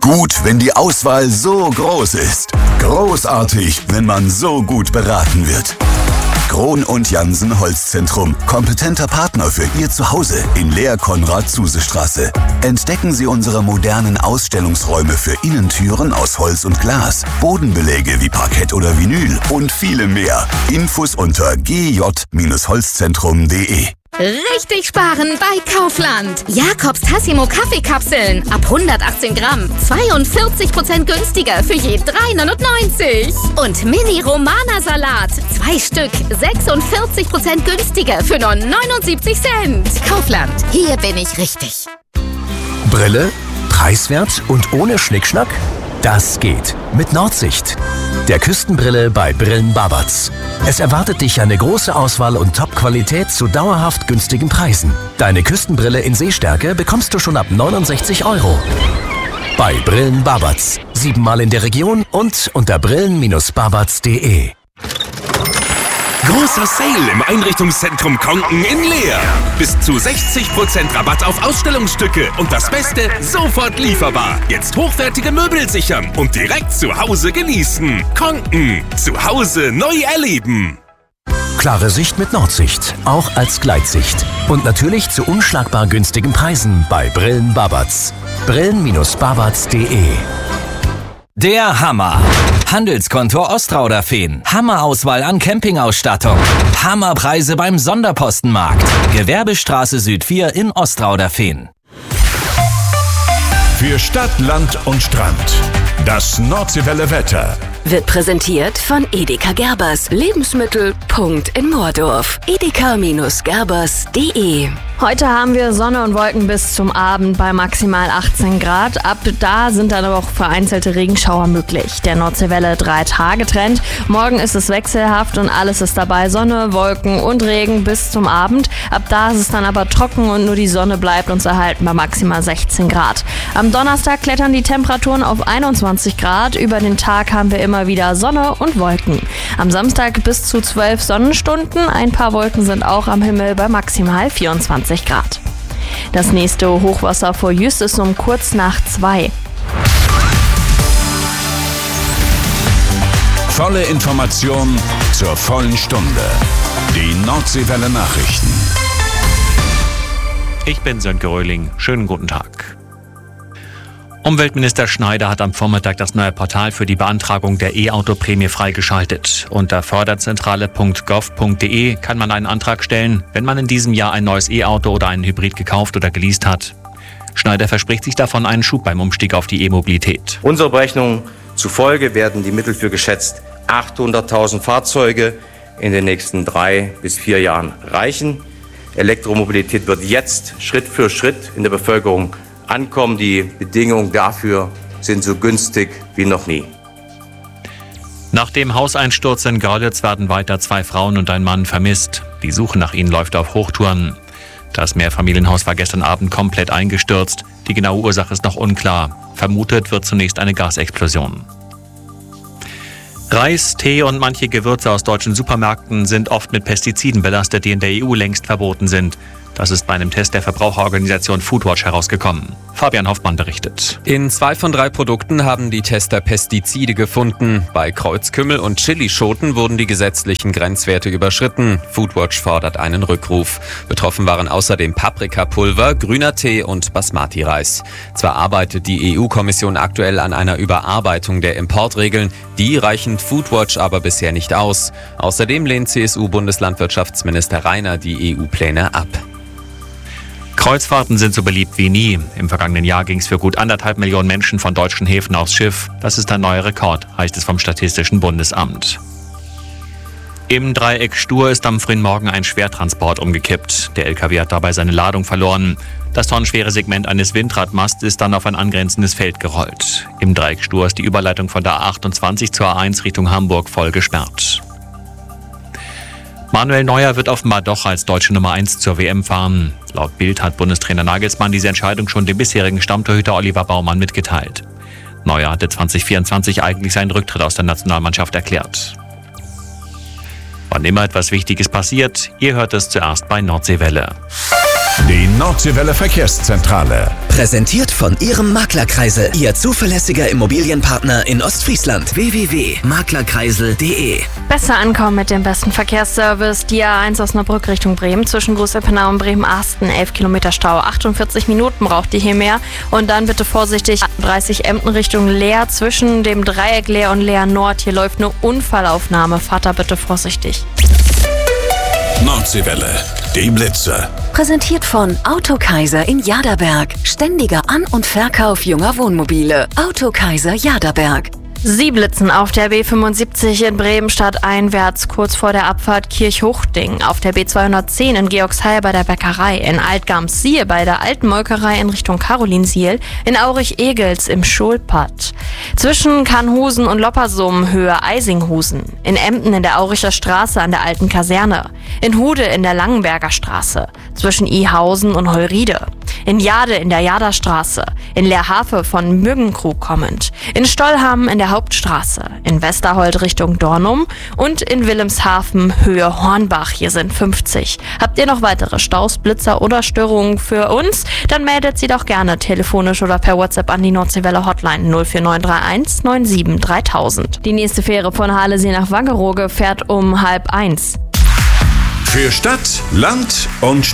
Gut, wenn die Auswahl so groß ist. Großartig, wenn man so gut beraten wird. Krohn und Jansen Holzzentrum. Kompetenter Partner für Ihr Zuhause in Lehr-Konrad-Zuse-Straße. Entdecken Sie unsere modernen Ausstellungsräume für Innentüren aus Holz und Glas, Bodenbeläge wie Parkett oder Vinyl und viele mehr. Infos unter gj-holzzentrum.de. Richtig sparen bei Kaufland. Jakobs Tassimo Kaffeekapseln ab 118 Gramm. 42% günstiger für je 3,99. Und Mini Romana Salat. 2 Stück. 46% günstiger für nur 79 Cent. Kaufland. Hier bin ich richtig. Brille? Preiswert und ohne Schnickschnack? Das geht mit Nordsicht. Der Küstenbrille bei Brillen Babatz. Es erwartet dich eine große Auswahl und Top-Qualität zu dauerhaft günstigen Preisen. Deine Küstenbrille in Sehstärke bekommst du schon ab 69 €. Bei Brillen Babatz. 7-mal in der Region und unter brillen-babatz.de. Großer Sale im Einrichtungszentrum Konken in Leer. Bis zu 60% Rabatt auf Ausstellungsstücke. Und das Beste, sofort lieferbar. Jetzt hochwertige Möbel sichern und direkt zu Hause genießen. Konken. Zu Hause neu erleben. Klare Sicht mit Nordsicht, auch als Gleitsicht. Und natürlich zu unschlagbar günstigen Preisen bei Brillen Babatz. Brillen-babatz.de. Der Hammer. Handelskontor Ostrauder-Fehn. Hammerauswahl an Campingausstattung. Hammerpreise beim Sonderpostenmarkt. Gewerbestraße Süd 4 in Ostrauder-Fehn. Für Stadt, Land und Strand. Das Nordseewelle Wetter. Wird präsentiert von Edeka Gerbers. Lebensmittel. Punkt in Moordorf. edeka-gerbers.de. Heute haben wir Sonne und Wolken bis zum Abend bei maximal 18 Grad. Ab da sind dann aber auch vereinzelte Regenschauer möglich. Der Nordseewelle 3-Tage-Trend. Morgen ist es wechselhaft und alles ist dabei. Sonne, Wolken und Regen bis zum Abend. Ab da ist es dann aber trocken und nur die Sonne bleibt uns erhalten bei maximal 16 Grad. Am Donnerstag klettern die Temperaturen auf 21 Grad. Über den Tag haben wir immer wieder Sonne und Wolken. Am Samstag bis zu 12 Sonnenstunden. Ein paar Wolken sind auch am Himmel bei maximal 24 Grad. Das nächste Hochwasser vor Jüst ist um kurz nach 2. Volle Information zur vollen Stunde. Die Nordseewelle Nachrichten. Ich bin Sönke Röhling. Schönen guten Tag. Umweltminister Schneider hat am Vormittag das neue Portal für die Beantragung der E-Auto-Prämie freigeschaltet. Unter förderzentrale.gov.de kann man einen Antrag stellen, wenn man in diesem Jahr ein neues E-Auto oder einen Hybrid gekauft oder geleast hat. Schneider verspricht sich davon einen Schub beim Umstieg auf die E-Mobilität. Unserer Berechnung zufolge werden die Mittel für geschätzt 800.000 Fahrzeuge in den nächsten 3 bis 4 Jahren reichen. Elektromobilität wird jetzt Schritt für Schritt in der Bevölkerung ankommen. Die Bedingungen dafür sind so günstig wie noch nie. Nach dem Hauseinsturz in Görlitz werden weiter 2 Frauen und ein Mann vermisst. Die Suche nach ihnen läuft auf Hochtouren. Das Mehrfamilienhaus war gestern Abend komplett eingestürzt. Die genaue Ursache ist noch unklar. Vermutet wird zunächst eine Gasexplosion. Reis, Tee und manche Gewürze aus deutschen Supermärkten sind oft mit Pestiziden belastet, die in der EU längst verboten sind. Das ist bei einem Test der Verbraucherorganisation Foodwatch herausgekommen. Fabian Hoffmann berichtet. In 2 von 3 Produkten haben die Tester Pestizide gefunden. Bei Kreuzkümmel und Chilischoten wurden die gesetzlichen Grenzwerte überschritten. Foodwatch fordert einen Rückruf. Betroffen waren außerdem Paprikapulver, grüner Tee und Basmati-Reis. Zwar arbeitet die EU-Kommission aktuell an einer Überarbeitung der Importregeln, die reichen Foodwatch aber bisher nicht aus. Außerdem lehnt CSU-Bundeslandwirtschaftsminister Rainer die EU-Pläne ab. Kreuzfahrten sind so beliebt wie nie. Im vergangenen Jahr ging es für gut 1,5 Millionen Menschen von deutschen Häfen aufs Schiff. Das ist ein neuer Rekord, heißt es vom Statistischen Bundesamt. Im Dreieck Stur ist am frühen Morgen ein Schwertransport umgekippt. Der LKW hat dabei seine Ladung verloren. Das tonnenschwere Segment eines Windradmasts ist dann auf ein angrenzendes Feld gerollt. Im Dreieck Stur ist die Überleitung von der A28 zur A1 Richtung Hamburg voll gesperrt. Manuel Neuer wird offenbar doch als deutsche Nummer 1 zur WM fahren. Laut Bild hat Bundestrainer Nagelsmann diese Entscheidung schon dem bisherigen Stammtorhüter Oliver Baumann mitgeteilt. Neuer hatte 2024 eigentlich seinen Rücktritt aus der Nationalmannschaft erklärt. Wann immer etwas Wichtiges passiert, ihr hört es zuerst bei Nordseewelle. Die Nordseewelle Verkehrszentrale. Präsentiert von Ihrem Maklerkreisel, Ihr zuverlässiger Immobilienpartner in Ostfriesland. www.maklerkreisel.de. Besser ankommen mit dem besten Verkehrsservice. Die A1 Osnabrück Richtung Bremen zwischen Groß-Eppenau und Bremen-Asten. 11 Kilometer Stau, 48 Minuten braucht ihr hier mehr. Und dann bitte vorsichtig, 30 Emden Richtung Leer zwischen dem Dreieck Leer und Leer Nord. Hier läuft eine Unfallaufnahme. Fahrt da bitte vorsichtig. Nordseewelle, die Blitzer. Präsentiert von Autokaiser in Jaderberg. Ständiger An- und Verkauf junger Wohnmobile. Autokaiser Jaderberg. Sie blitzen auf der B75 in Bremen stadteinwärts, kurz vor der Abfahrt Kirchhuchting. Auf der B210 in Georgsheil bei der Bäckerei. In Altgams-Siehe bei der Alten Molkerei in Richtung Karolinsiel. In Aurich-Egels im Schulpad. Zwischen Kannhusen und Loppersum Höhe Eisinghusen. In Emden in der Auricher Straße an der Alten Kaserne. In Hude in der Langenberger Straße. Zwischen Ihausen und Holriede. In Jade in der Jaderstraße. In Leerhafe von Müggenkrug kommend. In Stollham in der Hauptstraße. In Westerhold Richtung Dornum. Und in Wilhelmshaven Höhe Hornbach. Hier sind 50. Habt ihr noch weitere Staus, Blitzer oder Störungen für uns? Dann meldet sie doch gerne telefonisch oder per WhatsApp an die Nordseewelle Hotline 04931 97 3000. Die nächste Fähre von Halesee nach Wangerooge fährt um 12:30. Für Stadt, Land und